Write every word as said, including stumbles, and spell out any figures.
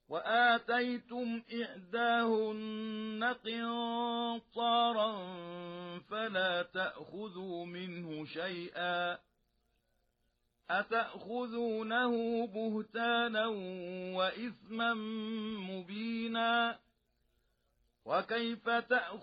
وآتيتم إحداهن قنطارا فلا تأخذوا منه شيئا أتأخذونه بهتانا وإثما مبينا وكيف تأخذونه